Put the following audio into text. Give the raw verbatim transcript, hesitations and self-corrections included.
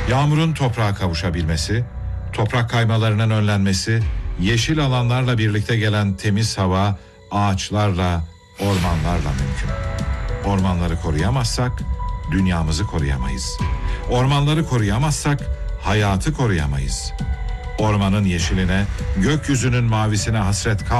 Yağmurun toprağa kavuşabilmesi, toprak kaymalarının önlenmesi, yeşil alanlarla birlikte gelen temiz hava, ağaçlarla, ormanlarla mümkün. Ormanları koruyamazsak dünyamızı koruyamayız. Ormanları koruyamazsak hayatı koruyamayız. Ormanın yeşiline, gökyüzünün mavisine hasret kal.